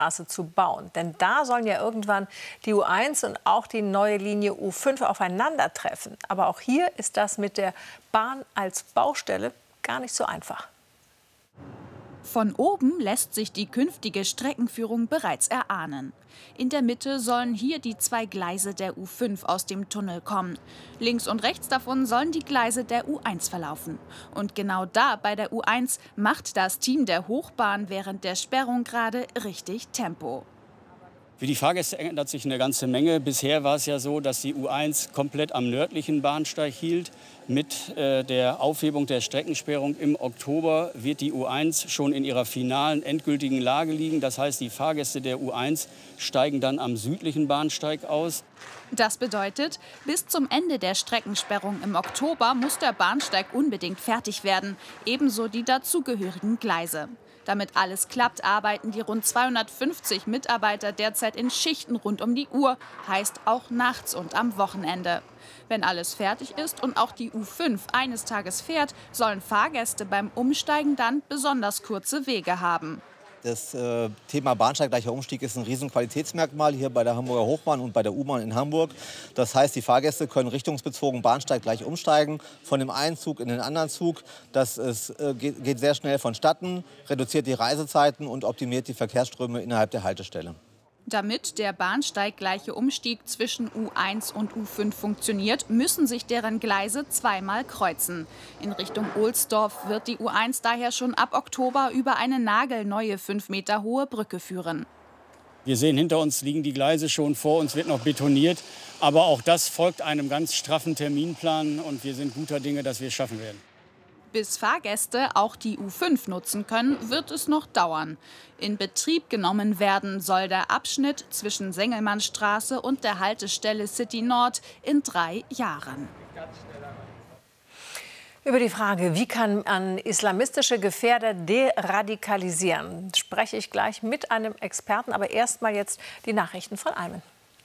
Straße zu bauen. Denn da sollen ja irgendwann die U1 und auch die neue Linie U5 aufeinandertreffen. Aber auch hier ist das mit der Bahn als Baustelle gar nicht so einfach. Von oben lässt sich die künftige Streckenführung bereits erahnen. In der Mitte sollen hier die 2 Gleise der U5 aus dem Tunnel kommen. Links und rechts davon sollen die Gleise der U1 verlaufen. Und genau da, bei der U1, macht das Team der Hochbahn während der Sperrung gerade richtig Tempo. Für die Fahrgäste ändert sich eine ganze Menge. Bisher war es ja so, dass die U1 komplett am nördlichen Bahnsteig hielt. Mit der Aufhebung der Streckensperrung im Oktober wird die U1 schon in ihrer finalen, endgültigen Lage liegen. Das heißt, die Fahrgäste der U1 steigen dann am südlichen Bahnsteig aus. Das bedeutet, bis zum Ende der Streckensperrung im Oktober muss der Bahnsteig unbedingt fertig werden. Ebenso die dazugehörigen Gleise. Damit alles klappt, arbeiten die rund 250 Mitarbeiter derzeit in Schichten rund um die Uhr, heißt auch nachts und am Wochenende. Wenn alles fertig ist und auch die U5 eines Tages fährt, sollen Fahrgäste beim Umsteigen dann besonders kurze Wege haben. Das Thema bahnsteiggleicher Umstieg ist ein Riesenqualitätsmerkmal hier bei der Hamburger Hochbahn und bei der U-Bahn in Hamburg. Das heißt, die Fahrgäste können richtungsbezogen bahnsteiggleich umsteigen, von dem einen Zug in den anderen Zug. Das geht sehr schnell vonstatten, reduziert die Reisezeiten und optimiert die Verkehrsströme innerhalb der Haltestelle. Damit der bahnsteiggleiche Umstieg zwischen U1 und U5 funktioniert, müssen sich deren Gleise zweimal kreuzen. In Richtung Ohlsdorf wird die U1 daher schon ab Oktober über eine nagelneue 5 Meter hohe Brücke führen. Wir sehen, hinter uns liegen die Gleise schon, vor uns wird noch betoniert. Aber auch das folgt einem ganz straffen Terminplan und wir sind guter Dinge, dass wir es schaffen werden. Bis Fahrgäste auch die U5 nutzen können, wird es noch dauern. In Betrieb genommen werden soll der Abschnitt zwischen Sengelmannstraße und der Haltestelle City Nord in 3 Jahren. Über die Frage, wie kann man islamistische Gefährder deradikalisieren, spreche ich gleich mit einem Experten. Aber erst mal jetzt die Nachrichten von Aymen.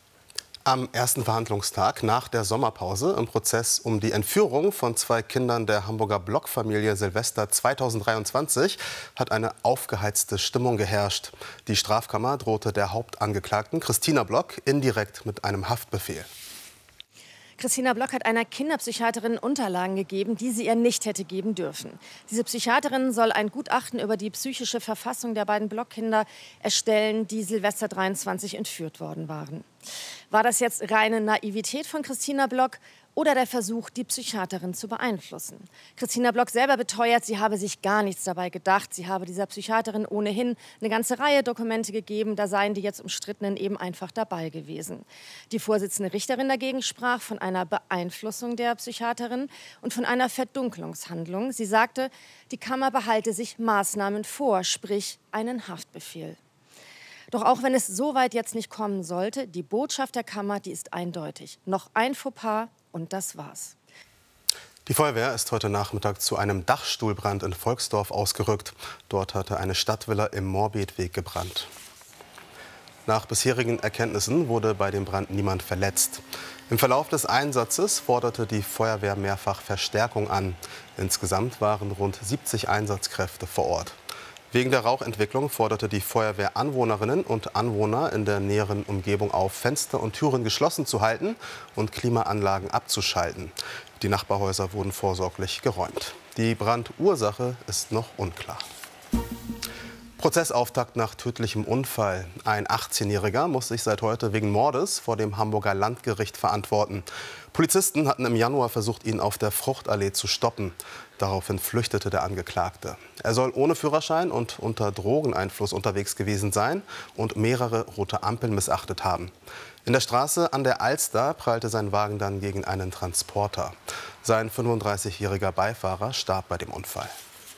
Am ersten Verhandlungstag nach der Sommerpause im Prozess um die Entführung von 2 Kindern der Hamburger Blockfamilie Silvester 2023 hat eine aufgeheizte Stimmung geherrscht. Die Strafkammer drohte der Hauptangeklagten Christina Block indirekt mit einem Haftbefehl. Christina Block hat einer Kinderpsychiaterin Unterlagen gegeben, die sie ihr nicht hätte geben dürfen. Diese Psychiaterin soll ein Gutachten über die psychische Verfassung der beiden Blockkinder erstellen, die Silvester 23 entführt worden waren. War das jetzt reine Naivität von Christina Block oder der Versuch, die Psychiaterin zu beeinflussen? Christina Block selber beteuert, sie habe sich gar nichts dabei gedacht. Sie habe dieser Psychiaterin ohnehin eine ganze Reihe Dokumente gegeben. Da seien die jetzt Umstrittenen eben einfach dabei gewesen. Die Vorsitzende Richterin dagegen sprach von einer Beeinflussung der Psychiaterin und von einer Verdunkelungshandlung. Sie sagte, die Kammer behalte sich Maßnahmen vor, sprich einen Haftbefehl. Doch auch wenn es so weit jetzt nicht kommen sollte, die Botschaft der Kammer, die ist eindeutig. Noch ein Fauxpas und das war's. Die Feuerwehr ist heute Nachmittag zu einem Dachstuhlbrand in Volksdorf ausgerückt. Dort hatte eine Stadtvilla im Morbidweg gebrannt. Nach bisherigen Erkenntnissen wurde bei dem Brand niemand verletzt. Im Verlauf des Einsatzes forderte die Feuerwehr mehrfach Verstärkung an. Insgesamt waren rund 70 Einsatzkräfte vor Ort. Wegen der Rauchentwicklung forderte die Feuerwehr Anwohnerinnen und Anwohner in der näheren Umgebung auf, Fenster und Türen geschlossen zu halten und Klimaanlagen abzuschalten. Die Nachbarhäuser wurden vorsorglich geräumt. Die Brandursache ist noch unklar. Prozessauftakt nach tödlichem Unfall. Ein 18-Jähriger muss sich seit heute wegen Mordes vor dem Hamburger Landgericht verantworten. Polizisten hatten im Januar versucht, ihn auf der Fruchtallee zu stoppen. Daraufhin flüchtete der Angeklagte. Er soll ohne Führerschein und unter Drogeneinfluss unterwegs gewesen sein und mehrere rote Ampeln missachtet haben. In der Straße an der Alster prallte sein Wagen dann gegen einen Transporter. Sein 35-jähriger Beifahrer starb bei dem Unfall.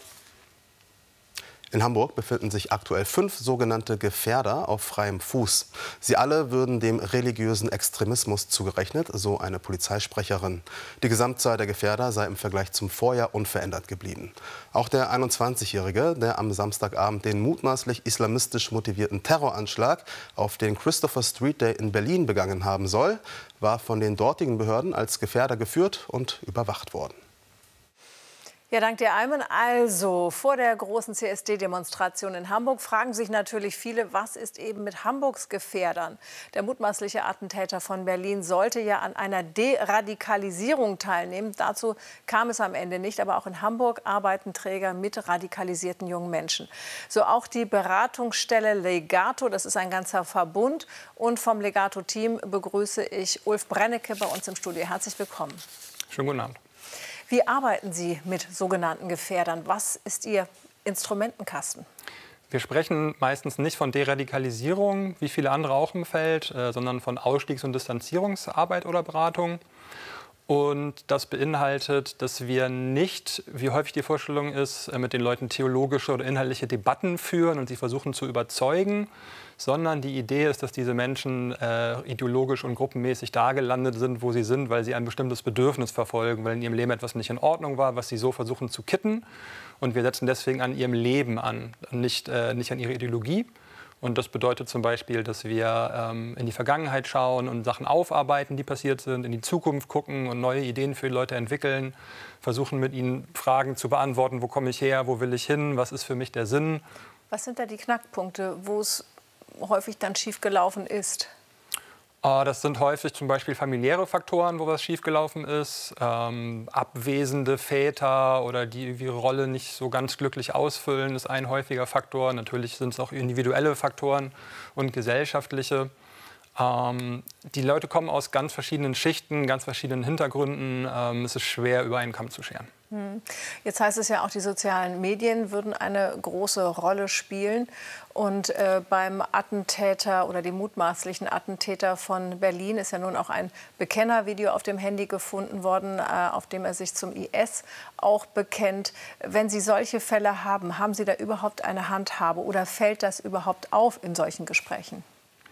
In Hamburg befinden sich aktuell 5 sogenannte Gefährder auf freiem Fuß. Sie alle würden dem religiösen Extremismus zugerechnet, so eine Polizeisprecherin. Die Gesamtzahl der Gefährder sei im Vergleich zum Vorjahr unverändert geblieben. Auch der 21-Jährige, der am Samstagabend den mutmaßlich islamistisch motivierten Terroranschlag auf den Christopher Street Day in Berlin begangen haben soll, war von den dortigen Behörden als Gefährder geführt und überwacht worden. Ja, dank dir, Ayman. Also, vor der großen CSD-Demonstration in Hamburg fragen sich natürlich viele, was ist eben mit Hamburgs Gefährdern? Der mutmaßliche Attentäter von Berlin sollte ja an einer Deradikalisierung teilnehmen. Dazu kam es am Ende nicht. Aber auch in Hamburg arbeiten Träger mit radikalisierten jungen Menschen. So auch die Beratungsstelle Legato, das ist ein ganzer Verbund. Und vom Legato-Team begrüße ich Ulf Brennecke bei uns im Studio. Herzlich willkommen. Schönen guten Abend. Wie arbeiten Sie mit sogenannten Gefährdern? Was ist Ihr Instrumentenkasten? Wir sprechen meistens nicht von Deradikalisierung, wie viele andere auch im Feld, sondern von Ausstiegs- und Distanzierungsarbeit oder Beratung. Und das beinhaltet, dass wir nicht, wie häufig die Vorstellung ist, mit den Leuten theologische oder inhaltliche Debatten führen und sie versuchen zu überzeugen, sondern die Idee ist, dass diese Menschen ideologisch und gruppenmäßig da gelandet sind, wo sie sind, weil sie ein bestimmtes Bedürfnis verfolgen, weil in ihrem Leben etwas nicht in Ordnung war, was sie so versuchen zu kitten. Und wir setzen deswegen an ihrem Leben an, nicht an ihrer Ideologie. Und das bedeutet zum Beispiel, dass wir in die Vergangenheit schauen und Sachen aufarbeiten, die passiert sind, in die Zukunft gucken und neue Ideen für die Leute entwickeln, versuchen mit ihnen Fragen zu beantworten, wo komme ich her, wo will ich hin, was ist für mich der Sinn. Was sind da die Knackpunkte, wo es häufig dann schiefgelaufen ist? Das sind häufig zum Beispiel familiäre Faktoren, wo was schiefgelaufen ist, abwesende Väter oder die ihre Rolle nicht so ganz glücklich ausfüllen, ist ein häufiger Faktor. Natürlich sind es auch individuelle Faktoren und gesellschaftliche. Die Leute kommen aus ganz verschiedenen Schichten, ganz verschiedenen Hintergründen. Es ist schwer, über einen Kamm zu scheren. Jetzt heißt es ja auch, die sozialen Medien würden eine große Rolle spielen. Und beim Attentäter oder dem mutmaßlichen Attentäter von Berlin ist ja nun auch ein Bekennervideo auf dem Handy gefunden worden, auf dem er sich zum IS auch bekennt. Wenn Sie solche Fälle haben, haben Sie da überhaupt eine Handhabe oder fällt das überhaupt auf in solchen Gesprächen?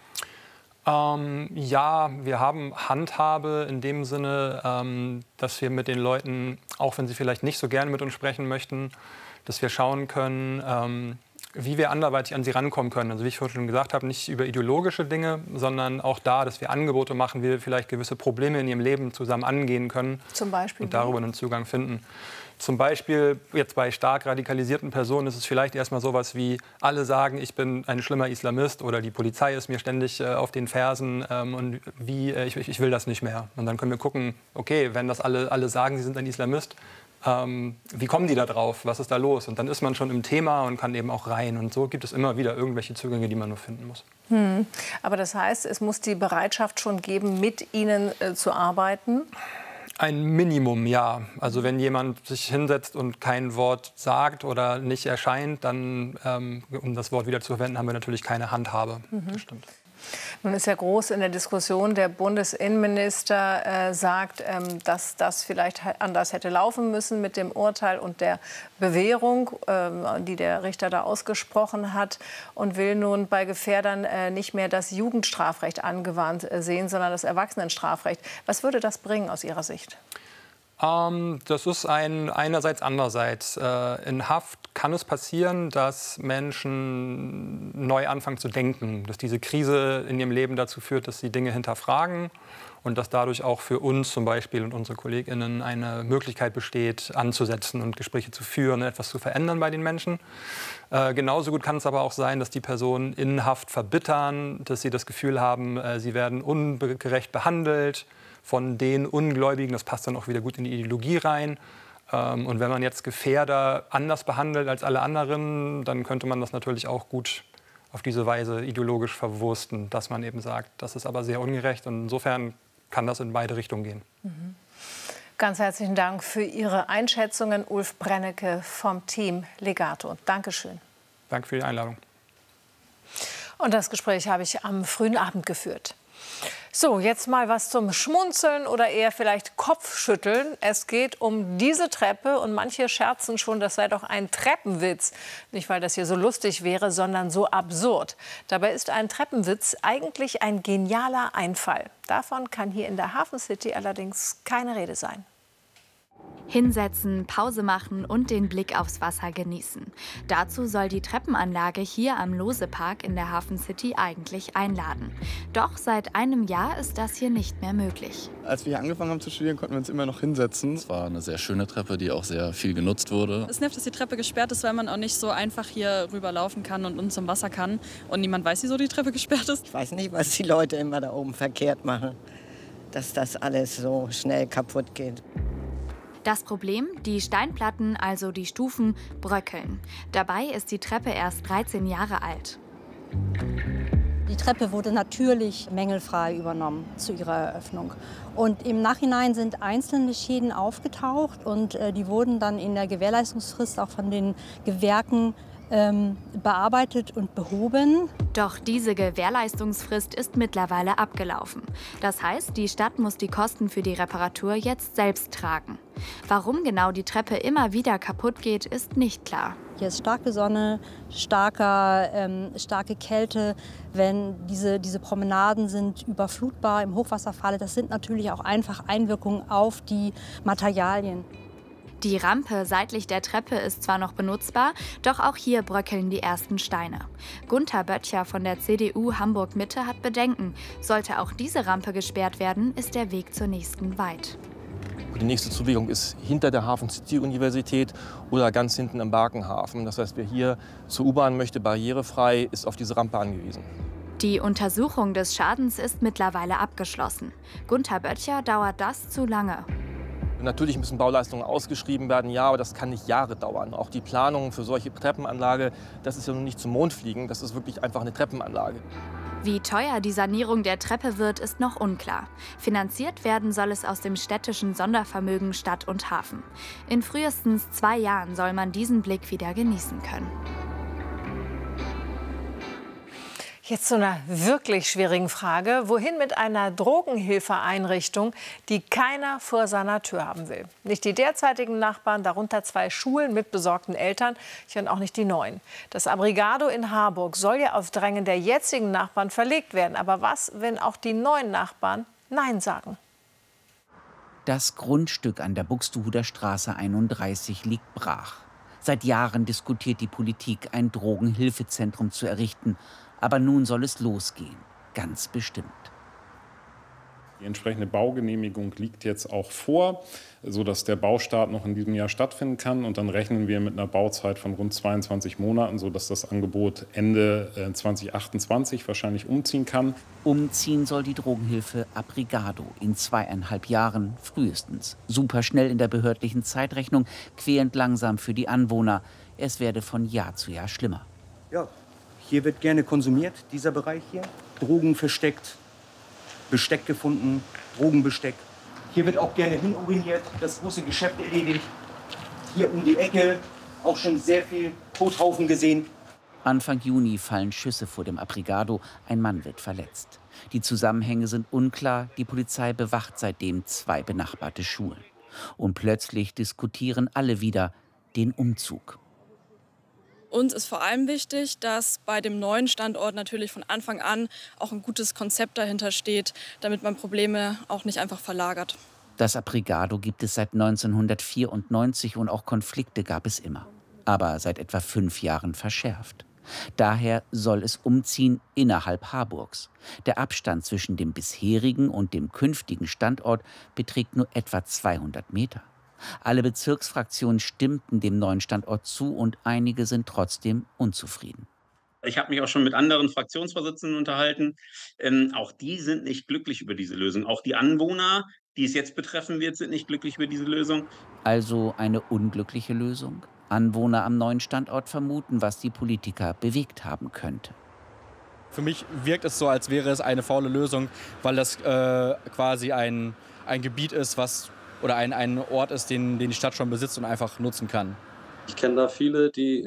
Ja, wir haben Handhabe in dem Sinne, dass wir mit den Leuten, auch wenn sie vielleicht nicht so gerne mit uns sprechen möchten, dass wir schauen können, wie wir anderweitig an sie rankommen können. Also wie ich vorhin schon gesagt habe, nicht über ideologische Dinge, sondern auch da, dass wir Angebote machen, wie wir vielleicht gewisse Probleme in ihrem Leben zusammen angehen können. Zum Beispiel? Und darüber einen Zugang finden. Zum Beispiel jetzt bei stark radikalisierten Personen ist es vielleicht erstmal sowas wie, alle sagen, ich bin ein schlimmer Islamist oder die Polizei ist mir ständig auf den Fersen und ich will das nicht mehr. Und dann können wir gucken, okay, wenn das alle sagen, sie sind ein Islamist, wie kommen die da drauf, was ist da los? Und dann ist man schon im Thema und kann eben auch rein. Und so gibt es immer wieder irgendwelche Zugänge, die man nur finden muss. Aber das heißt, es muss die Bereitschaft schon geben, mit ihnen zu arbeiten? Ein Minimum, ja. Also wenn jemand sich hinsetzt und kein Wort sagt oder nicht erscheint, dann, um das Wort wieder zu verwenden, haben wir natürlich keine Handhabe. Das stimmt. Nun ist ja groß in der Diskussion, der Bundesinnenminister sagt, dass das vielleicht anders hätte laufen müssen mit dem Urteil und der Bewährung, die der Richter da ausgesprochen hat, und will nun bei Gefährdern nicht mehr das Jugendstrafrecht angewandt sehen, sondern das Erwachsenenstrafrecht. Was würde das bringen aus Ihrer Sicht? Das ist einerseits, andererseits. In Haft kann es passieren, dass Menschen neu anfangen zu denken, dass diese Krise in ihrem Leben dazu führt, dass sie Dinge hinterfragen und dass dadurch auch für uns zum Beispiel und unsere KollegInnen eine Möglichkeit besteht, anzusetzen und Gespräche zu führen und etwas zu verändern bei den Menschen. Genauso gut kann es aber auch sein, dass die Personen in Haft verbittern, dass sie das Gefühl haben, sie werden ungerecht behandelt von den Ungläubigen. Das passt dann auch wieder gut in die Ideologie rein. Und wenn man jetzt Gefährder anders behandelt als alle anderen, dann könnte man das natürlich auch gut auf diese Weise ideologisch verwursten, dass man eben sagt, das ist aber sehr ungerecht. Und insofern kann das in beide Richtungen gehen. Ganz herzlichen Dank für Ihre Einschätzungen, Ulf Brennecke vom Team Legato. Dankeschön. Danke für die Einladung. Und das Gespräch habe ich am frühen Abend geführt. So, jetzt mal was zum Schmunzeln oder eher vielleicht Kopfschütteln. Es geht um diese Treppe und manche scherzen schon, das sei doch ein Treppenwitz. Nicht, weil das hier so lustig wäre, sondern so absurd. Dabei ist ein Treppenwitz eigentlich ein genialer Einfall. Davon kann hier in der Hafen City allerdings keine Rede sein. Hinsetzen, Pause machen und den Blick aufs Wasser genießen. Dazu soll die Treppenanlage hier am Lose-Park in der Hafen City eigentlich einladen. Doch seit einem Jahr ist das hier nicht mehr möglich. Als wir hier angefangen haben zu studieren, konnten wir uns immer noch hinsetzen. Es war eine sehr schöne Treppe, die auch sehr viel genutzt wurde. Es nervt, dass die Treppe gesperrt ist, weil man auch nicht so einfach hier rüberlaufen kann und unten zum Wasser kann. Und niemand weiß, wieso die Treppe gesperrt ist. Ich weiß nicht, was die Leute immer da oben verkehrt machen, dass das alles so schnell kaputt geht. Das Problem, die Steinplatten, also die Stufen, bröckeln. Dabei ist die Treppe erst 13 Jahre alt. Die Treppe wurde natürlich mängelfrei übernommen zu ihrer Eröffnung. Und im Nachhinein sind einzelne Schäden aufgetaucht und die wurden dann in der Gewährleistungsfrist auch von den Gewerken bearbeitet und behoben. Doch diese Gewährleistungsfrist ist mittlerweile abgelaufen. Das heißt, die Stadt muss die Kosten für die Reparatur jetzt selbst tragen. Warum genau die Treppe immer wieder kaputt geht, ist nicht klar. Hier ist starke Sonne, starke Kälte. Wenn diese Promenaden sind überflutbar im Hochwasserfalle, das sind natürlich auch einfach Einwirkungen auf die Materialien. Die Rampe seitlich der Treppe ist zwar noch benutzbar, doch auch hier bröckeln die ersten Steine. Gunter Böttcher von der CDU Hamburg-Mitte hat Bedenken. Sollte auch diese Rampe gesperrt werden, ist der Weg zur nächsten weit. Die nächste Zuwegung ist hinter der Hafen City Universität oder ganz hinten im Barkenhafen. Das heißt, wer hier zur U-Bahn möchte, barrierefrei, ist auf diese Rampe angewiesen. Die Untersuchung des Schadens ist mittlerweile abgeschlossen. Gunter Böttcher dauert das zu lange. Natürlich müssen Bauleistungen ausgeschrieben werden, ja, aber das kann nicht Jahre dauern. Auch die Planung für solche Treppenanlage, das ist ja nun nicht zum Mond fliegen, das ist wirklich einfach eine Treppenanlage. Wie teuer die Sanierung der Treppe wird, ist noch unklar. Finanziert werden soll es aus dem städtischen Sondervermögen Stadt und Hafen. In frühestens 2 Jahren soll man diesen Blick wieder genießen können. Jetzt zu einer wirklich schwierigen Frage. Wohin mit einer Drogenhilfeeinrichtung, die keiner vor seiner Tür haben will? Nicht die derzeitigen Nachbarn, darunter 2 Schulen mit besorgten Eltern, und auch nicht die neuen. Das Abrigado in Harburg soll ja auf Drängen der jetzigen Nachbarn verlegt werden. Aber was, wenn auch die neuen Nachbarn Nein sagen? Das Grundstück an der Buxtehuder Straße 31 liegt brach. Seit Jahren diskutiert die Politik, ein Drogenhilfezentrum zu errichten. Aber nun soll es losgehen, ganz bestimmt. Die entsprechende Baugenehmigung liegt jetzt auch vor, sodass der Baustart noch in diesem Jahr stattfinden kann. Und dann rechnen wir mit einer Bauzeit von rund 22 Monaten, sodass das Angebot Ende 2028 wahrscheinlich umziehen kann. Umziehen soll die Drogenhilfe Abrigado in 2,5 Jahren frühestens. Superschnell in der behördlichen Zeitrechnung, quälend langsam für die Anwohner. Es werde von Jahr zu Jahr schlimmer. Ja. Hier wird gerne konsumiert, dieser Bereich hier. Drogen versteckt, Besteck gefunden, Drogenbesteck. Hier wird auch gerne hinuriniert, das große Geschäft erledigt. Hier um die Ecke auch schon sehr viel Tothaufen gesehen. Anfang Juni fallen Schüsse vor dem Abrigado, ein Mann wird verletzt. Die Zusammenhänge sind unklar, die Polizei bewacht seitdem 2 benachbarte Schulen. Und plötzlich diskutieren alle wieder den Umzug. Uns ist vor allem wichtig, dass bei dem neuen Standort natürlich von Anfang an auch ein gutes Konzept dahinter steht, damit man Probleme auch nicht einfach verlagert. Das Abrigado gibt es seit 1994 und auch Konflikte gab es immer. Aber seit etwa 5 Jahren verschärft. Daher soll es umziehen innerhalb Harburgs. Der Abstand zwischen dem bisherigen und dem künftigen Standort beträgt nur etwa 200 Meter. Alle Bezirksfraktionen stimmten dem neuen Standort zu und einige sind trotzdem unzufrieden. Ich habe mich auch schon mit anderen Fraktionsvorsitzenden unterhalten. Auch die sind nicht glücklich über diese Lösung. Auch die Anwohner, die es jetzt betreffen wird, sind nicht glücklich über diese Lösung. Also eine unglückliche Lösung? Anwohner am neuen Standort vermuten, was die Politiker bewegt haben könnte. Für mich wirkt es so, als wäre es eine faule Lösung, weil das quasi ein Gebiet ist, oder ein Ort ist, den die Stadt schon besitzt und einfach nutzen kann. Ich kenne da viele, die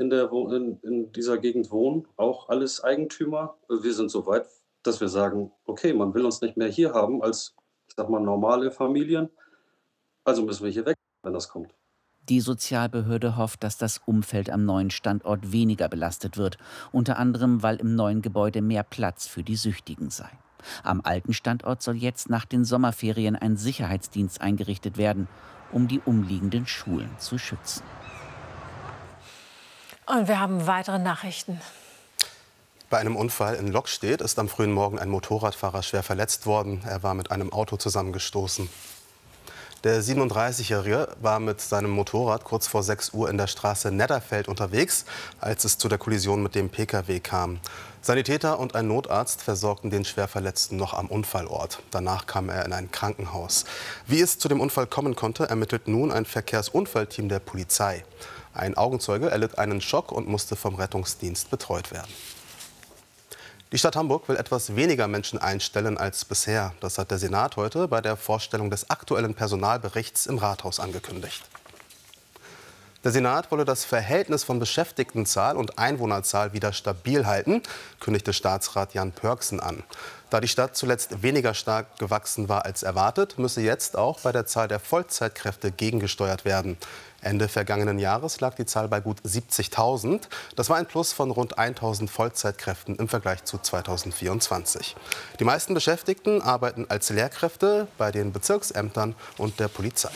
in dieser Gegend wohnen, auch alles Eigentümer. Wir sind so weit, dass wir sagen, okay, man will uns nicht mehr hier haben als, ich sag mal, normale Familien. Also müssen wir hier weg, wenn das kommt. Die Sozialbehörde hofft, dass das Umfeld am neuen Standort weniger belastet wird. Unter anderem, weil im neuen Gebäude mehr Platz für die Süchtigen sei. Am alten Standort soll jetzt nach den Sommerferien ein Sicherheitsdienst eingerichtet werden, um die umliegenden Schulen zu schützen. Und wir haben weitere Nachrichten. Bei einem Unfall in Lockstedt ist am frühen Morgen ein Motorradfahrer schwer verletzt worden. Er war mit einem Auto zusammengestoßen. Der 37-Jährige war mit seinem Motorrad kurz vor 6 Uhr in der Straße Nedderfeld unterwegs, als es zu der Kollision mit dem Pkw kam. Sanitäter und ein Notarzt versorgten den Schwerverletzten noch am Unfallort. Danach kam er in ein Krankenhaus. Wie es zu dem Unfall kommen konnte, ermittelt nun ein Verkehrsunfallteam der Polizei. Ein Augenzeuge erlitt einen Schock und musste vom Rettungsdienst betreut werden. Die Stadt Hamburg will etwas weniger Menschen einstellen als bisher. Das hat der Senat heute bei der Vorstellung des aktuellen Personalberichts im Rathaus angekündigt. Der Senat wolle das Verhältnis von Beschäftigtenzahl und Einwohnerzahl wieder stabil halten, kündigte Staatsrat Jan Pörksen an. Da die Stadt zuletzt weniger stark gewachsen war als erwartet, müsse jetzt auch bei der Zahl der Vollzeitkräfte gegengesteuert werden. Ende vergangenen Jahres lag die Zahl bei gut 70.000. Das war ein Plus von rund 1.000 Vollzeitkräften im Vergleich zu 2024. Die meisten Beschäftigten arbeiten als Lehrkräfte bei den Bezirksämtern und der Polizei.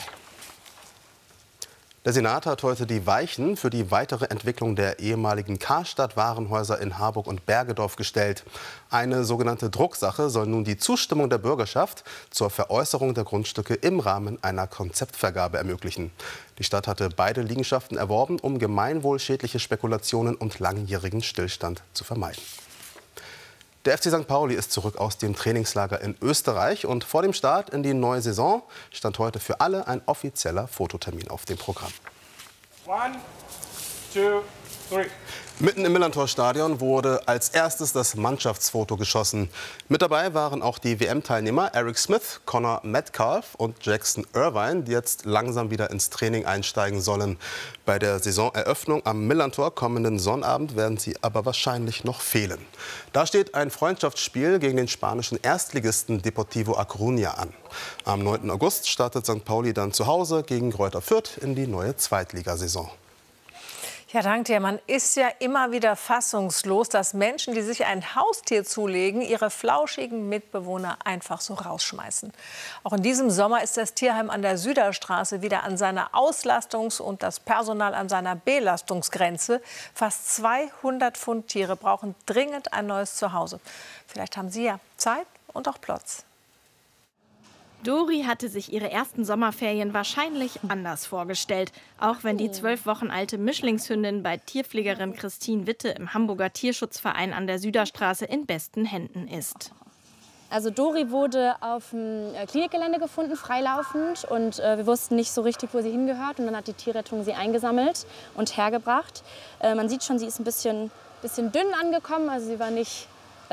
Der Senat hat heute die Weichen für die weitere Entwicklung der ehemaligen Karstadt-Warenhäuser in Harburg und Bergedorf gestellt. Eine sogenannte Drucksache soll nun die Zustimmung der Bürgerschaft zur Veräußerung der Grundstücke im Rahmen einer Konzeptvergabe ermöglichen. Die Stadt hatte beide Liegenschaften erworben, um gemeinwohlschädliche Spekulationen und langjährigen Stillstand zu vermeiden. Der FC St. Pauli ist zurück aus dem Trainingslager in Österreich und vor dem Start in die neue Saison stand heute für alle ein offizieller Fototermin auf dem Programm. 1, 2, 3. Mitten im Millerntor-Stadion wurde als erstes das Mannschaftsfoto geschossen. Mit dabei waren auch die WM-Teilnehmer Eric Smith, Connor Metcalf und Jackson Irvine, die jetzt langsam wieder ins Training einsteigen sollen. Bei der Saisoneröffnung am Millerntor kommenden Sonnabend werden sie aber wahrscheinlich noch fehlen. Da steht ein Freundschaftsspiel gegen den spanischen Erstligisten Deportivo A Coruña an. Am 9. August startet St. Pauli dann zu Hause gegen Greuther Fürth in die neue Zweitligasaison. Ja, danke dir. Man ist ja immer wieder fassungslos, dass Menschen, die sich ein Haustier zulegen, ihre flauschigen Mitbewohner einfach so rausschmeißen. Auch in diesem Sommer ist das Tierheim an der Süderstraße wieder an seiner Auslastungs- und das Personal an seiner Belastungsgrenze. Fast 200 Pfund Tiere brauchen dringend ein neues Zuhause. Vielleicht haben Sie ja Zeit und auch Platz. Dori hatte sich ihre ersten Sommerferien wahrscheinlich anders vorgestellt. Auch wenn die 12 Wochen alte Mischlingshündin bei Tierpflegerin Christine Witte im Hamburger Tierschutzverein an der Süderstraße in besten Händen ist. Also Dori wurde auf dem Klinikgelände gefunden, freilaufend. Und wir wussten nicht so richtig, wo sie hingehört. Und dann hat die Tierrettung sie eingesammelt und hergebracht. Man sieht schon, sie ist ein bisschen dünn angekommen. Also sie war nicht,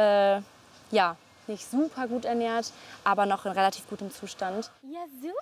nicht super gut ernährt, aber noch in relativ gutem Zustand. Ja,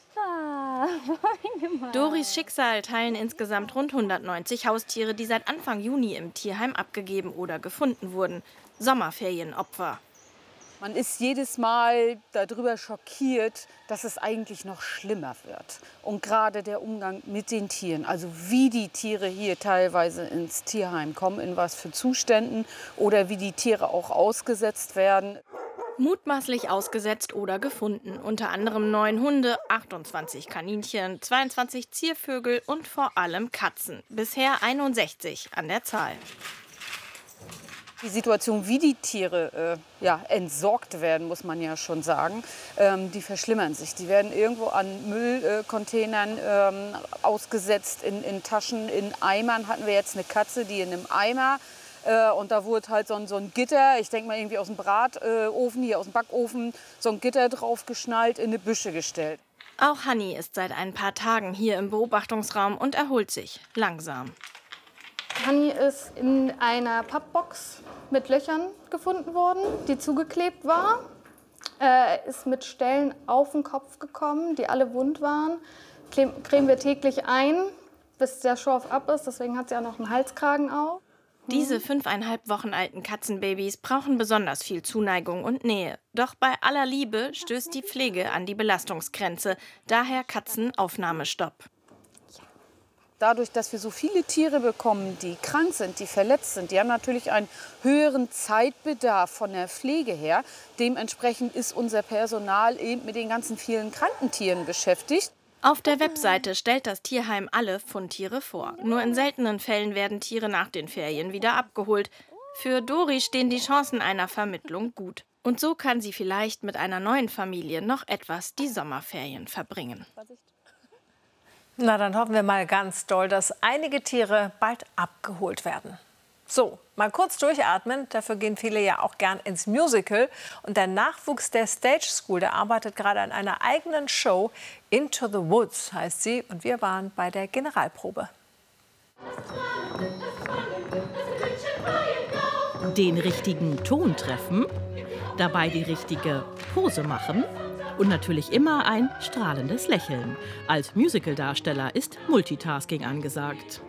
super. Doris Schicksal teilen insgesamt rund 190 Haustiere, die seit Anfang Juni im Tierheim abgegeben oder gefunden wurden. Sommerferienopfer. Man ist jedes Mal darüber schockiert, dass es eigentlich noch schlimmer wird. Und gerade der Umgang mit den Tieren, also wie die Tiere hier teilweise ins Tierheim kommen, in was für Zuständen oder wie die Tiere auch ausgesetzt werden. Mutmaßlich ausgesetzt oder gefunden. Unter anderem 9 Hunde, 28 Kaninchen, 22 Ziervögel und vor allem Katzen. Bisher 61 an der Zahl. Die Situation, wie die Tiere entsorgt werden, muss man ja schon sagen, die verschlimmern sich. Die werden irgendwo an Müllcontainern ausgesetzt, in Taschen, in Eimern. Hatten wir jetzt eine Katze, die in einem Eimer, und da wurde halt so ein Gitter, ich denke mal irgendwie aus dem Bratofen, hier aus dem Backofen, so ein Gitter drauf geschnallt, in eine Büsche gestellt. Auch Hanni ist seit ein paar Tagen hier im Beobachtungsraum und erholt sich langsam. Hanni ist in einer Pappbox mit Löchern gefunden worden, die zugeklebt war. Er ist mit Stellen auf den Kopf gekommen, die alle wund waren. Cremen wir täglich ein, bis der Schorf ab ist. Deswegen hat sie auch noch einen Halskragen auf. Diese 5,5 Wochen alten Katzenbabys brauchen besonders viel Zuneigung und Nähe. Doch bei aller Liebe stößt die Pflege an die Belastungsgrenze. Daher Katzenaufnahmestopp. dadurch, dass wir so viele Tiere bekommen, die krank sind, die verletzt sind, die haben natürlich einen höheren Zeitbedarf von der Pflege her. Dementsprechend ist unser Personal eben mit den ganzen vielen kranken Tieren beschäftigt. Auf der Webseite stellt das Tierheim alle Fundtiere vor. Nur in seltenen Fällen werden Tiere nach den Ferien wieder abgeholt. Für Dori stehen die Chancen einer Vermittlung gut. Und so kann sie vielleicht mit einer neuen Familie noch etwas die Sommerferien verbringen. Na, dann hoffen wir mal ganz doll, dass einige Tiere bald abgeholt werden. So, mal kurz durchatmen. Dafür gehen viele ja auch gern ins Musical. Und der Nachwuchs der Stage School, der arbeitet gerade an einer eigenen Show. Into the Woods heißt sie. Und wir waren bei der Generalprobe. Den richtigen Ton treffen, dabei die richtige Pose machen und natürlich immer ein strahlendes Lächeln. Als Musicaldarsteller ist Multitasking angesagt.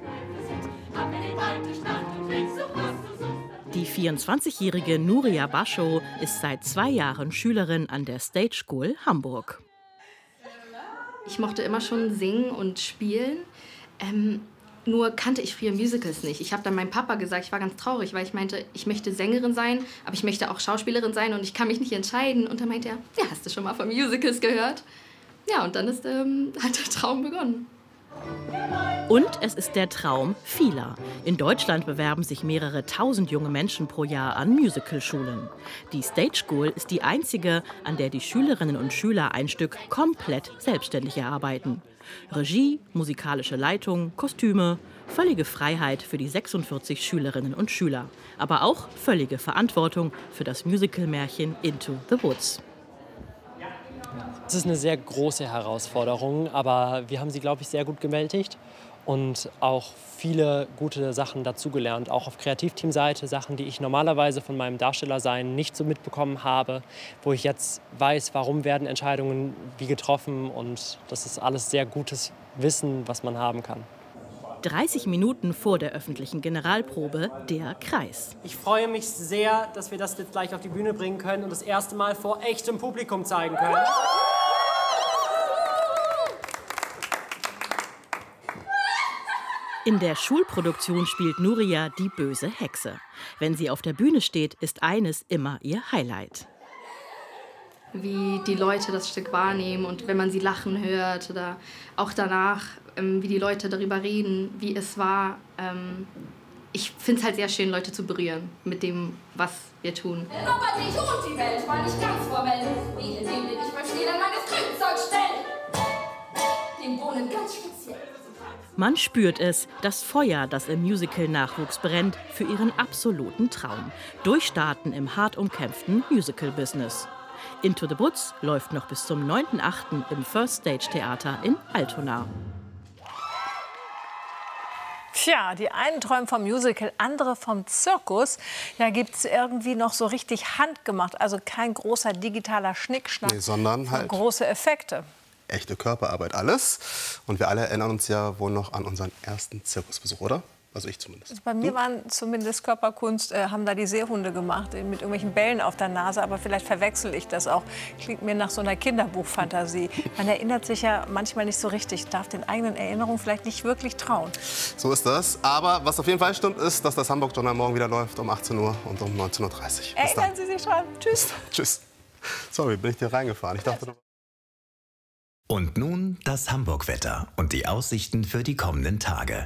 Die 24-jährige Nuria Bascho ist seit 2 Jahren Schülerin an der Stage School Hamburg. Ich mochte immer schon singen und spielen. Nur kannte ich früher Musicals nicht. Ich habe dann meinem Papa gesagt, ich war ganz traurig, weil ich meinte, ich möchte Sängerin sein, aber ich möchte auch Schauspielerin sein und ich kann mich nicht entscheiden. Und dann meinte er, ja, hast du schon mal von Musicals gehört? Ja, und dann hat der Traum begonnen. Und es ist der Traum vieler. In Deutschland bewerben sich mehrere tausend junge Menschen pro Jahr an Musicalschulen. Die Stage School ist die einzige, an der die Schülerinnen und Schüler ein Stück komplett selbstständig erarbeiten. Regie, musikalische Leitung, Kostüme, völlige Freiheit für die 46 Schülerinnen und Schüler. Aber auch völlige Verantwortung für das Musical-Märchen Into the Woods. Es ist eine sehr große Herausforderung, aber wir haben sie, glaube ich, sehr gut bewältigt und auch viele gute Sachen dazugelernt. Auch auf Kreativteamseite, Sachen, die ich normalerweise von meinem Darstellersein nicht so mitbekommen habe, wo ich jetzt weiß, warum werden Entscheidungen wie getroffen, und das ist alles sehr gutes Wissen, was man haben kann. 30 Minuten vor der öffentlichen Generalprobe der Kreis. Ich freue mich sehr, dass wir das jetzt gleich auf die Bühne bringen können und das erste Mal vor echtem Publikum zeigen können. In der Schulproduktion spielt Nuria die böse Hexe. Wenn sie auf der Bühne steht, ist eines immer ihr Highlight. Wie die Leute das Stück wahrnehmen und wenn man sie lachen hört oder auch danach, wie die Leute darüber reden, wie es war. Ich finde es halt sehr schön, Leute zu berühren mit dem, was wir tun. Aber die und die Welt war nicht ganz formell. Wie in dem ich verstehe, dann meines Grünzeug stellen. Den Bohnen ganz speziell. Man spürt es, das Feuer, das im Musical-Nachwuchs brennt, für ihren absoluten Traum. Durchstarten im hart umkämpften Musical-Business. Into the Woods läuft noch bis zum 9.8. im First Stage Theater in Altona. Tja, die einen träumen vom Musical, andere vom Zirkus. Ja, gibt es irgendwie noch so richtig handgemacht, also kein großer digitaler Schnickschnack, sondern halt große Effekte. Echte Körperarbeit, alles. Und wir alle erinnern uns ja wohl noch an unseren ersten Zirkusbesuch, oder? Also ich zumindest. Also bei mir waren zumindest Körperkunst, haben da die Seehunde gemacht, mit irgendwelchen Bällen auf der Nase. Aber vielleicht verwechsel ich das auch. Klingt mir nach so einer Kinderbuchfantasie. Man erinnert sich ja manchmal nicht so richtig, darf den eigenen Erinnerungen vielleicht nicht wirklich trauen. So ist das. Aber was auf jeden Fall stimmt, ist, dass das Hamburg-Journal morgen wieder läuft um 18 Uhr und um 19.30 Uhr. Erinnern Sie sich dran. Tschüss. Tschüss. Sorry, bin ich dir reingefahren. Ich dachte, Und nun das Hamburg-Wetter und die Aussichten für die kommenden Tage.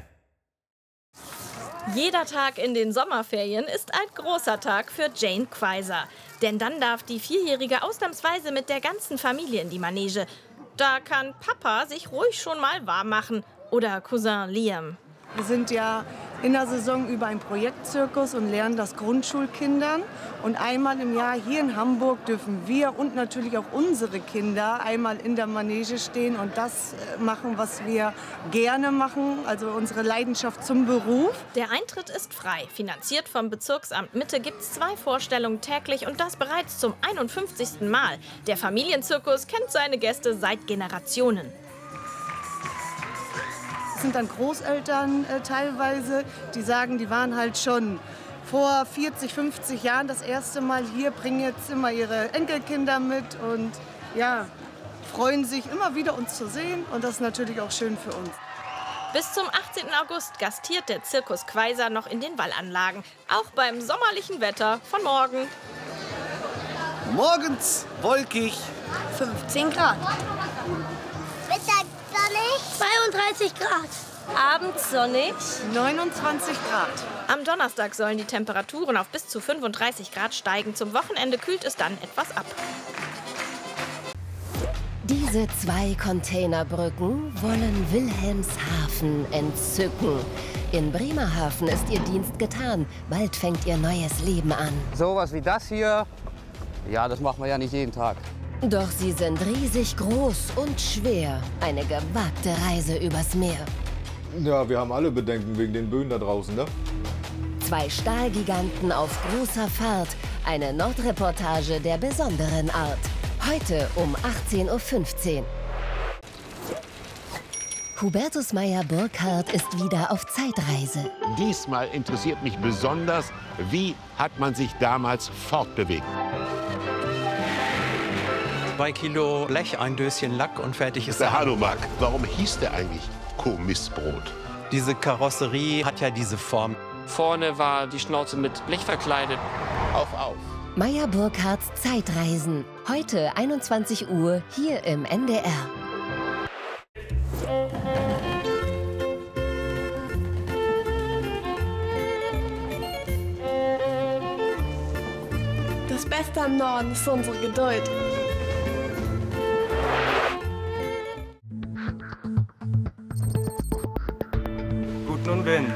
Jeder Tag in den Sommerferien ist ein großer Tag für Jane Quaiser. Denn dann darf die 4-Jährige ausnahmsweise mit der ganzen Familie in die Manege. Da kann Papa sich ruhig schon mal warm machen. Oder Cousin Liam. Wir sind ja in der Saison über ein Projektzirkus und lernen das Grundschulkindern. Und einmal im Jahr hier in Hamburg dürfen wir und natürlich auch unsere Kinder einmal in der Manege stehen und das machen, was wir gerne machen, also unsere Leidenschaft zum Beruf. Der Eintritt ist frei. Finanziert vom Bezirksamt Mitte gibt es 2 Vorstellungen täglich und das bereits zum 51. Mal. Der Familienzirkus kennt seine Gäste seit Generationen. Das sind dann Großeltern teilweise, die sagen, die waren halt schon vor 40, 50 Jahren das erste Mal hier, bringen jetzt immer ihre Enkelkinder mit und ja, freuen sich immer wieder uns zu sehen und das ist natürlich auch schön für uns. Bis zum 18. August gastiert der Zirkus Quaiser noch in den Wallanlagen. Auch beim sommerlichen Wetter von morgen. Morgens wolkig. 15 Grad. Mittags sonnig. 32 Grad. Abends sonnig. 29 Grad. Am Donnerstag sollen die Temperaturen auf bis zu 35 Grad steigen. Zum Wochenende kühlt es dann etwas ab. Diese 2 Containerbrücken wollen Wilhelmshaven entzücken. In Bremerhaven ist ihr Dienst getan. Bald fängt ihr neues Leben an. Sowas wie das hier, ja, das machen wir ja nicht jeden Tag. Doch sie sind riesig groß und schwer. Eine gewagte Reise übers Meer. Ja, wir haben alle Bedenken wegen den Böen da draußen, ne? 2 Stahlgiganten auf großer Fahrt. Eine Nordreportage der besonderen Art. Heute um 18:15 Uhr. Hubertus Meyer-Burkhardt ist wieder auf Zeitreise. Diesmal interessiert mich besonders, wie hat man sich damals fortbewegt. 2 Kilo Blech, ein Döschen Lack und fertig ist der Hanomag. Warum hieß der eigentlich Kommissbrot? Diese Karosserie hat ja diese Form. Vorne war die Schnauze mit Blech verkleidet. Auf. Meyer-Burkhardts Zeitreisen. Heute 21 Uhr hier im NDR. Das Beste am Norden ist unsere Geduld. Guten Wind.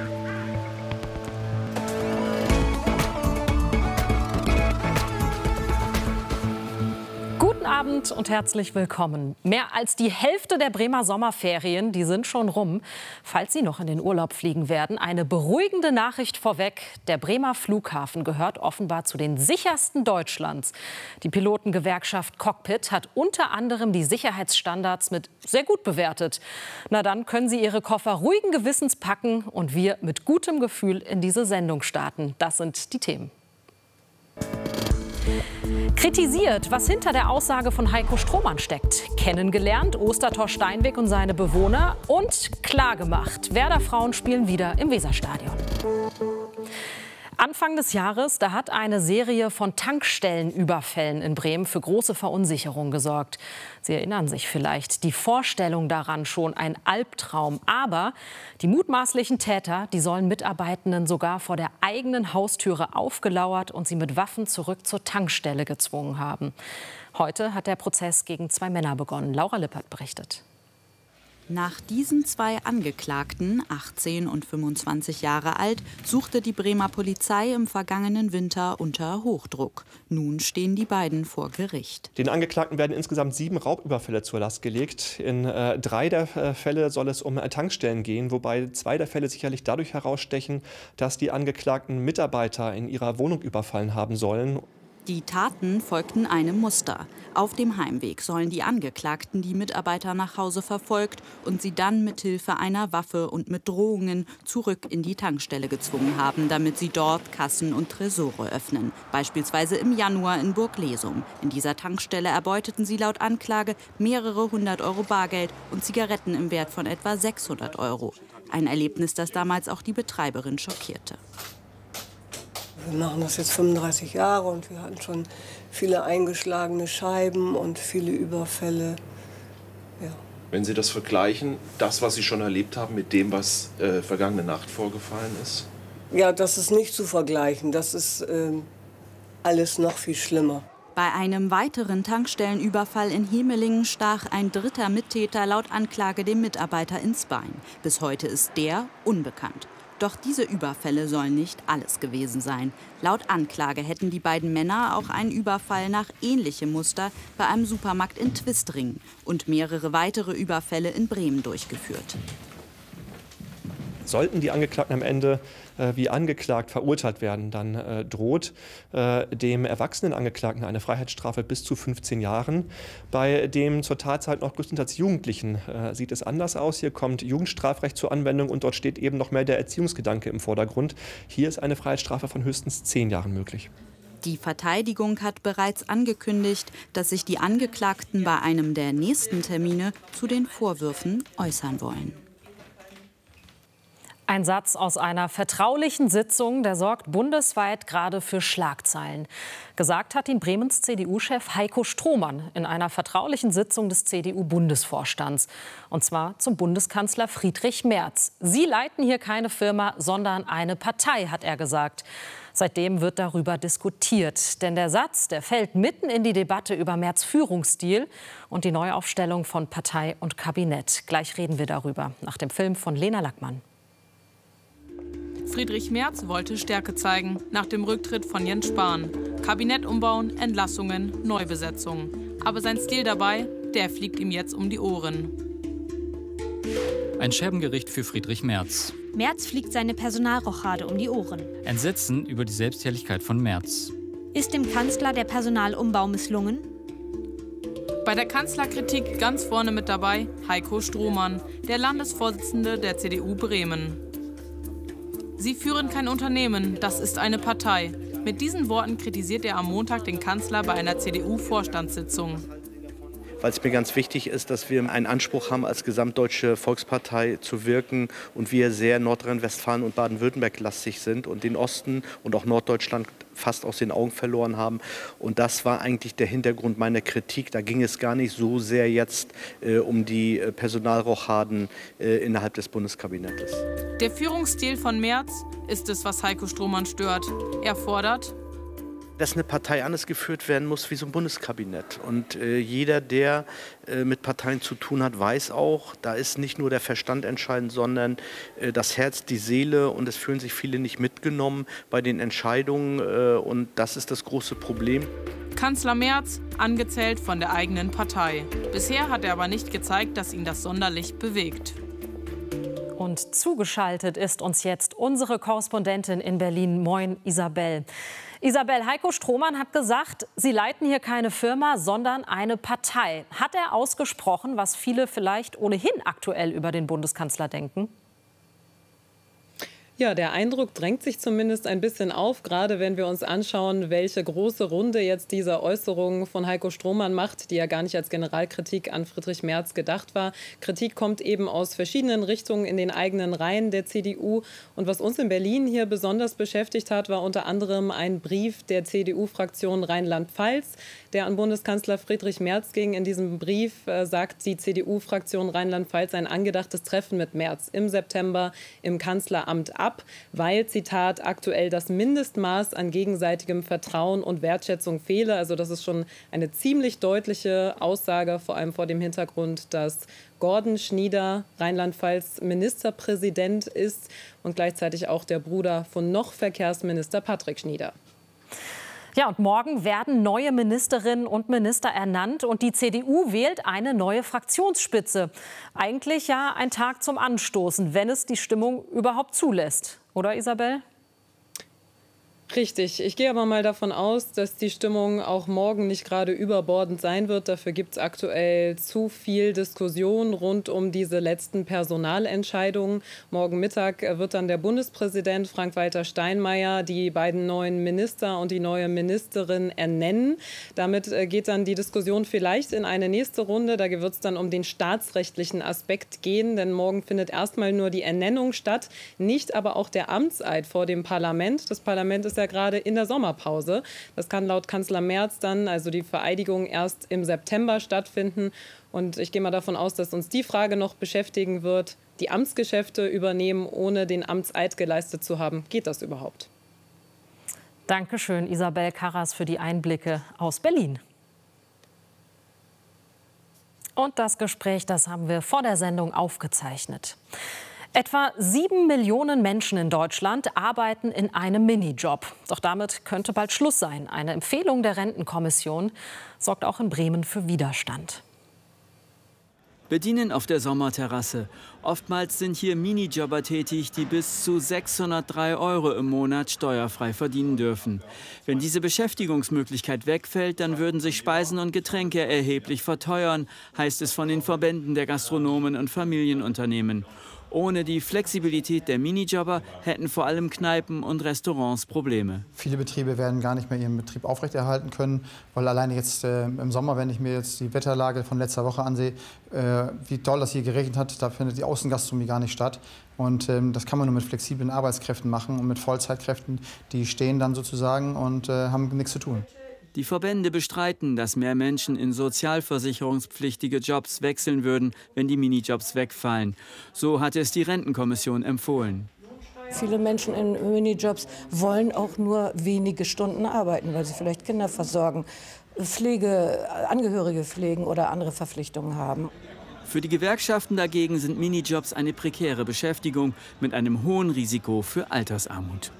Guten Abend und herzlich willkommen. Mehr als die Hälfte der Bremer Sommerferien, die sind schon rum. Falls Sie noch in den Urlaub fliegen werden, eine beruhigende Nachricht vorweg. Der Bremer Flughafen gehört offenbar zu den sichersten Deutschlands. Die Pilotengewerkschaft Cockpit hat unter anderem die Sicherheitsstandards mit sehr gut bewertet. Na dann können Sie Ihre Koffer ruhigen Gewissens packen und wir mit gutem Gefühl in diese Sendung starten. Das sind die Themen. Kritisiert, was hinter der Aussage von Heiko Strohmann steckt. Kennengelernt, Ostertor Steinweg und seine Bewohner. Und klargemacht, Werder Frauen spielen wieder im Weserstadion. Anfang des Jahres, da hat eine Serie von Tankstellenüberfällen in Bremen für große Verunsicherung gesorgt. Sie erinnern sich vielleicht, die Vorstellung daran schon ein Albtraum. Aber die mutmaßlichen Täter, die sollen Mitarbeitenden sogar vor der eigenen Haustüre aufgelauert und sie mit Waffen zurück zur Tankstelle gezwungen haben. Heute hat der Prozess gegen 2 Männer begonnen. Laura Lippert berichtet. Nach diesen 2 Angeklagten, 18 und 25 Jahre alt, suchte die Bremer Polizei im vergangenen Winter unter Hochdruck. Nun stehen die beiden vor Gericht. Den Angeklagten werden insgesamt 7 Raubüberfälle zur Last gelegt. In 3 der Fälle soll es um Tankstellen gehen, wobei 2 der Fälle sicherlich dadurch herausstechen, dass die Angeklagten Mitarbeiter in ihrer Wohnung überfallen haben sollen. Die Taten folgten einem Muster. Auf dem Heimweg sollen die Angeklagten die Mitarbeiter nach Hause verfolgt und sie dann mit Hilfe einer Waffe und mit Drohungen zurück in die Tankstelle gezwungen haben, damit sie dort Kassen und Tresore öffnen. Beispielsweise im Januar in Burglesum. In dieser Tankstelle erbeuteten sie laut Anklage mehrere 100 € Bargeld und Zigaretten im Wert von etwa 600 €. Ein Erlebnis, das damals auch die Betreiberin schockierte. Wir machen das jetzt 35 Jahre und wir hatten schon viele eingeschlagene Scheiben und viele Überfälle. Ja. Wenn Sie das vergleichen, das, was Sie schon erlebt haben, mit dem, was vergangene Nacht vorgefallen ist? Ja, das ist nicht zu vergleichen. Das ist alles noch viel schlimmer. Bei einem weiteren Tankstellenüberfall in Hemelingen stach ein 3. Mittäter laut Anklage dem Mitarbeiter ins Bein. Bis heute ist der unbekannt. Doch diese Überfälle sollen nicht alles gewesen sein. Laut Anklage hätten die beiden Männer auch einen Überfall nach ähnlichem Muster bei einem Supermarkt in Twistringen und mehrere weitere Überfälle in Bremen durchgeführt. Sollten die Angeklagten am Ende wie angeklagt verurteilt werden, dann droht dem erwachsenen Angeklagten eine Freiheitsstrafe bis zu 15 Jahren. Bei dem zur Tatzeit noch größtenteils Jugendlichen sieht es anders aus. Hier kommt Jugendstrafrecht zur Anwendung und dort steht eben noch mehr der Erziehungsgedanke im Vordergrund. Hier ist eine Freiheitsstrafe von höchstens 10 Jahren möglich. Die Verteidigung hat bereits angekündigt, dass sich die Angeklagten bei einem der nächsten Termine zu den Vorwürfen äußern wollen. Ein Satz aus einer vertraulichen Sitzung, der sorgt bundesweit gerade für Schlagzeilen. Gesagt hat ihn Bremens CDU-Chef Heiko Strohmann in einer vertraulichen Sitzung des CDU-Bundesvorstands. Und zwar zum Bundeskanzler Friedrich Merz. Sie leiten hier keine Firma, sondern eine Partei, hat er gesagt. Seitdem wird darüber diskutiert. Denn der Satz, der fällt mitten in die Debatte über Merz' Führungsstil und die Neuaufstellung von Partei und Kabinett. Gleich reden wir darüber, nach dem Film von Lena Lackmann. Friedrich Merz wollte Stärke zeigen, nach dem Rücktritt von Jens Spahn. Kabinett umbauen, Entlassungen, Neubesetzungen. Aber sein Stil dabei, der fliegt ihm jetzt um die Ohren. Ein Scherbengericht für Friedrich Merz. Merz fliegt seine Personalrochade um die Ohren. Entsetzen über die Selbstherrlichkeit von Merz. Ist dem Kanzler der Personalumbau misslungen? Bei der Kanzlerkritik ganz vorne mit dabei Heiko Strohmann, der Landesvorsitzende der CDU Bremen. Sie führen kein Unternehmen, das ist eine Partei. Mit diesen Worten kritisiert er am Montag den Kanzler bei einer CDU-Vorstandssitzung. Weil es mir ganz wichtig ist, dass wir einen Anspruch haben, als gesamtdeutsche Volkspartei zu wirken und wir sehr Nordrhein-Westfalen und Baden-Württemberg-lastig sind und den Osten und auch Norddeutschland fast aus den Augen verloren haben. Und das war eigentlich der Hintergrund meiner Kritik. Da ging es gar nicht so sehr jetzt um die Personalrochaden innerhalb des Bundeskabinetts. Der Führungsstil von Merz ist es, was Heiko Strohmann stört. Er fordert, dass eine Partei anders geführt werden muss wie so ein Bundeskabinett. Und jeder, der mit Parteien zu tun hat, weiß auch, da ist nicht nur der Verstand entscheidend, sondern das Herz, die Seele. Und es fühlen sich viele nicht mitgenommen bei den Entscheidungen. Und das ist das große Problem. Kanzler Merz, angezählt von der eigenen Partei. Bisher hat er aber nicht gezeigt, dass ihn das sonderlich bewegt. Und zugeschaltet ist uns jetzt unsere Korrespondentin in Berlin. Moin, Isabel. Isabel, Heiko Strohmann hat gesagt, Sie leiten hier keine Firma, sondern eine Partei. Hat er ausgesprochen, was viele vielleicht ohnehin aktuell über den Bundeskanzler denken? Ja, der Eindruck drängt sich zumindest ein bisschen auf, gerade wenn wir uns anschauen, welche große Runde jetzt diese Äußerung von Heiko Strohmann macht, die ja gar nicht als Generalkritik an Friedrich Merz gedacht war. Kritik kommt eben aus verschiedenen Richtungen in den eigenen Reihen der CDU. Und was uns in Berlin hier besonders beschäftigt hat, war unter anderem ein Brief der CDU-Fraktion Rheinland-Pfalz, der an Bundeskanzler Friedrich Merz ging. In diesem Brief sagt die CDU-Fraktion Rheinland-Pfalz ein angedachtes Treffen mit Merz im September im Kanzleramt ab, weil, Zitat, aktuell das Mindestmaß an gegenseitigem Vertrauen und Wertschätzung fehle. Also das ist schon eine ziemlich deutliche Aussage, vor allem vor dem Hintergrund, dass Gordon Schnieder Rheinland-Pfalz Ministerpräsident ist und gleichzeitig auch der Bruder von noch Verkehrsminister Patrick Schnieder. Ja, und morgen werden neue Ministerinnen und Minister ernannt und die CDU wählt eine neue Fraktionsspitze. Eigentlich ja ein Tag zum Anstoßen, wenn es die Stimmung überhaupt zulässt. Oder, Isabel? Richtig. Ich gehe aber mal davon aus, dass die Stimmung auch morgen nicht gerade überbordend sein wird. Dafür gibt es aktuell zu viel Diskussion rund um diese letzten Personalentscheidungen. Morgen Mittag wird dann der Bundespräsident Frank-Walter Steinmeier die beiden neuen Minister und die neue Ministerin ernennen. Damit geht dann die Diskussion vielleicht in eine nächste Runde. Da wird es dann um den staatsrechtlichen Aspekt gehen, denn morgen findet erstmal nur die Ernennung statt, nicht aber auch der Amtseid vor dem Parlament. Das Parlament ist ja gerade in der Sommerpause. Das kann laut Kanzler Merz dann, also die Vereidigung, erst im September stattfinden. Und ich gehe mal davon aus, dass uns die Frage noch beschäftigen wird, die Amtsgeschäfte übernehmen, ohne den Amtseid geleistet zu haben. Geht das überhaupt? Dankeschön, Isabel Karras, für die Einblicke aus Berlin. Und das Gespräch, das haben wir vor der Sendung aufgezeichnet. Etwa 7 Millionen Menschen in Deutschland arbeiten in einem Minijob. Doch damit könnte bald Schluss sein. Eine Empfehlung der Rentenkommission sorgt auch in Bremen für Widerstand. Bedienen auf der Sommerterrasse. Oftmals sind hier Minijobber tätig, die bis zu 603 € im Monat steuerfrei verdienen dürfen. Wenn diese Beschäftigungsmöglichkeit wegfällt, dann würden sich Speisen und Getränke erheblich verteuern, heißt es von den Verbänden der Gastronomen und Familienunternehmen. Ohne die Flexibilität der Minijobber hätten vor allem Kneipen und Restaurants Probleme. Viele Betriebe werden gar nicht mehr ihren Betrieb aufrechterhalten können, weil alleine jetzt im Sommer, wenn ich mir jetzt die Wetterlage von letzter Woche ansehe, wie toll das hier geregnet hat, da findet die Außengastronomie gar nicht statt. Und das kann man nur mit flexiblen Arbeitskräften machen und mit Vollzeitkräften, die stehen dann sozusagen und haben nichts zu tun. Die Verbände bestreiten, dass mehr Menschen in sozialversicherungspflichtige Jobs wechseln würden, wenn die Minijobs wegfallen. So hat es die Rentenkommission empfohlen. Viele Menschen in Minijobs wollen auch nur wenige Stunden arbeiten, weil sie vielleicht Kinder versorgen, Angehörige pflegen oder andere Verpflichtungen haben. Für die Gewerkschaften dagegen sind Minijobs eine prekäre Beschäftigung mit einem hohen Risiko für Altersarmut.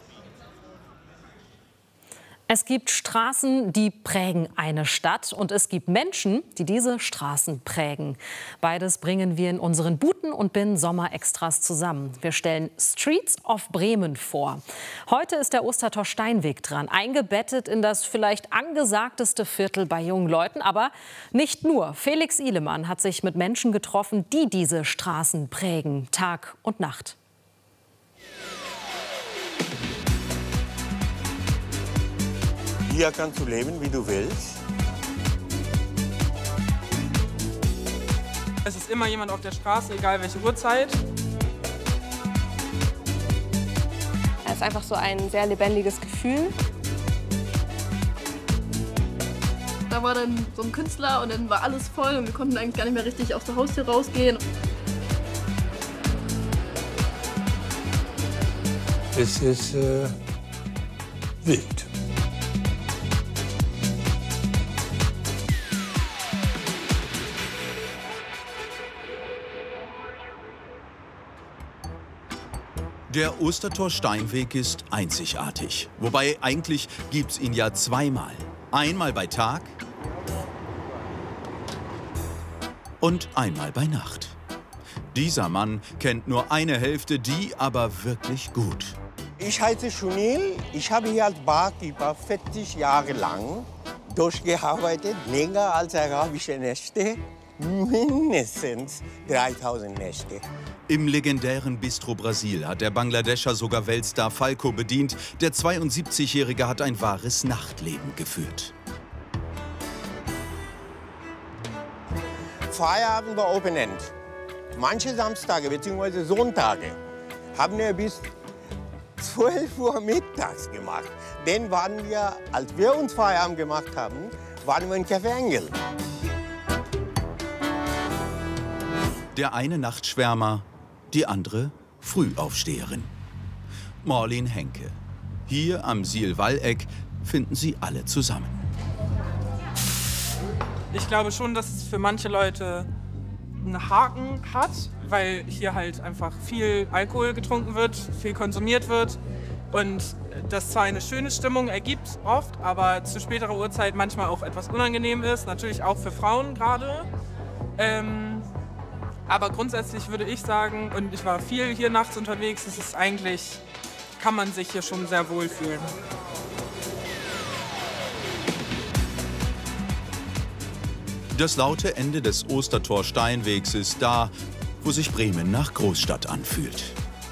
Es gibt Straßen, die prägen eine Stadt, und es gibt Menschen, die diese Straßen prägen. Beides bringen wir in unseren Buten und Bin Sommerextras zusammen. Wir stellen Streets of Bremen vor. Heute ist der Ostertor Steinweg dran, eingebettet in das vielleicht angesagteste Viertel bei jungen Leuten. Aber nicht nur. Felix Ihlemann hat sich mit Menschen getroffen, die diese Straßen prägen, Tag und Nacht. Hier kannst du leben, wie du willst. Es ist immer jemand auf der Straße, egal welche Uhrzeit. Es ist einfach so ein sehr lebendiges Gefühl. Da war dann so ein Künstler und dann war alles voll und wir konnten eigentlich gar nicht mehr richtig aus der Haustür rausgehen. Es ist wild. Der Ostertor Steinweg ist einzigartig. Wobei eigentlich gibt's ihn ja zweimal. Einmal bei Tag und einmal bei Nacht. Dieser Mann kennt nur eine Hälfte, die aber wirklich gut. Ich heiße Shunil. Ich habe hier als Barkeeper 40 Jahre lang durchgearbeitet. Länger als arabische Nächte. Mindestens 3000 Nächte. Im legendären Bistro Brasil hat der Bangladescher sogar Weltstar Falco bedient. Der 72-Jährige hat ein wahres Nachtleben geführt. Feierabend war Open End. Manche Samstage bzw. Sonntage haben wir bis 12 Uhr mittags gemacht. Denn waren wir, als wir uns Feierabend gemacht haben, waren wir in Café Engel. Der eine Nachtschwärmer, die andere Frühaufsteherin. Marlene Henke. Hier am Siel-Walleck finden sie alle zusammen. Ich glaube schon, dass es für manche Leute einen Haken hat, weil hier halt einfach viel Alkohol getrunken wird, viel konsumiert wird und das zwar eine schöne Stimmung ergibt oft, aber zu späterer Uhrzeit manchmal auch etwas unangenehm ist, natürlich auch für Frauen gerade. Aber grundsätzlich würde ich sagen, und ich war viel hier nachts unterwegs, es ist eigentlich, kann man sich hier schon sehr wohl fühlen. Das laute Ende des Ostertor Steinwegs ist da, wo sich Bremen nach Großstadt anfühlt.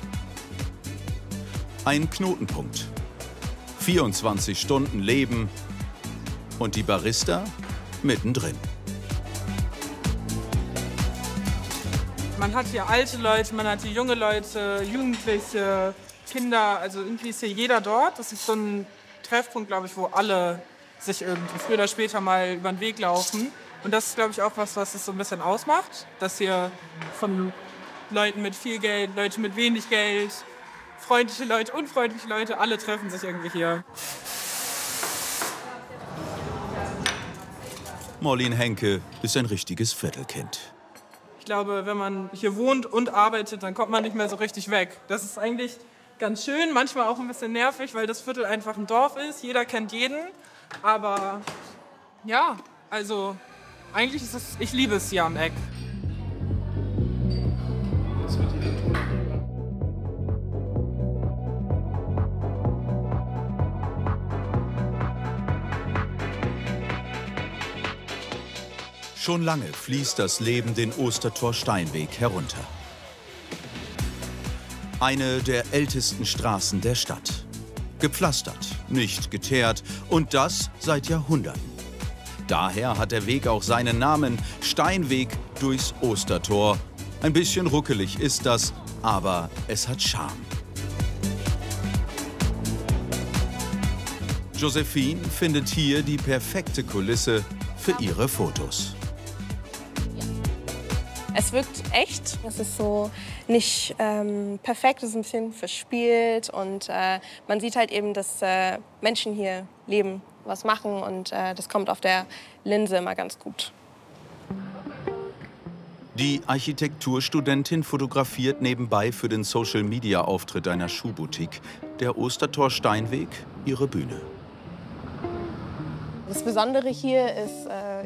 Ein Knotenpunkt. 24 Stunden Leben und die Barista mittendrin. Man hat hier alte Leute, man hat hier junge Leute, Jugendliche, Kinder, also irgendwie ist hier jeder dort. Das ist so ein Treffpunkt, glaube ich, wo alle sich irgendwie früher oder später mal über den Weg laufen. Und das ist, glaube ich, auch was es so ein bisschen ausmacht, dass hier von Leuten mit viel Geld, Leute mit wenig Geld, freundliche Leute, unfreundliche Leute, alle treffen sich irgendwie hier. Marlene Henke ist ein richtiges Viertelkind. Ich glaube, wenn man hier wohnt und arbeitet, dann kommt man nicht mehr so richtig weg. Das ist eigentlich ganz schön, manchmal auch ein bisschen nervig, weil das Viertel einfach ein Dorf ist. Jeder kennt jeden. Aber ja, also eigentlich ist es, ich liebe es hier am Eck. Schon lange fließt das Leben den Ostertor Steinweg herunter. Eine der ältesten Straßen der Stadt. Gepflastert, nicht geteert und das seit Jahrhunderten. Daher hat der Weg auch seinen Namen, Steinweg durchs Ostertor. Ein bisschen ruckelig ist das, aber es hat Charme. Josephine findet hier die perfekte Kulisse für ihre Fotos. Es wirkt echt. Es ist so nicht perfekt, es ist ein bisschen verspielt und man sieht halt eben, dass Menschen hier leben, was machen und das kommt auf der Linse immer ganz gut. Die Architekturstudentin fotografiert nebenbei für den Social-Media-Auftritt einer Schuhboutique, der Ostertor Steinweg, ihre Bühne. Das Besondere hier ist